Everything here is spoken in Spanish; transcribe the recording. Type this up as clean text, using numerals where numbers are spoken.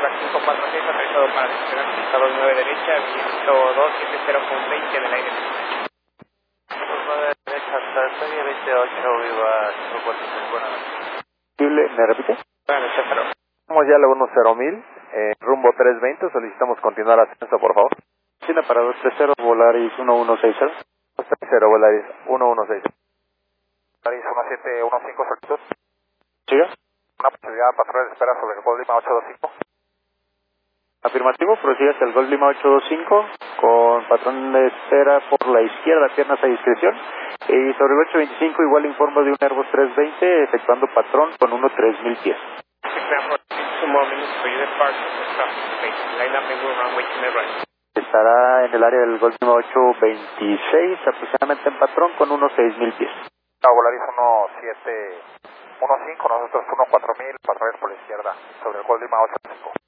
Playback 546, aterrizado para despegar, pista 29 derecha, viento 270 con 20 en el aire. 9 derecha, serie 28, viva 546, buenas noches. ¿Me repite? Buenas noches, pero. Estamos ya a la 10.000, rumbo 320, solicitamos continuar ascenso, por favor. China para 230, Volaris 1160. 30 Volaris 116. Volaris 1715, solicitud. ¿Siga? Una posibilidad de patrón de espera sobre el Gol Lima 825. Afirmativo, prosigue hacia el Gol Lima 825 con patrón de espera por la izquierda, piernas a discreción. Y sobre el 825 igual informo de un Airbus 320 efectuando patrón con 3000 pies. 2 more minutes for you depart the stop space. Line up and go runway to the right. Estará en el área del Gol Lima 826 aproximadamente en patrón con 6000 pies. Volaris 1715, nosotros 14000, patrones por la izquierda sobre el Gol Lima 825.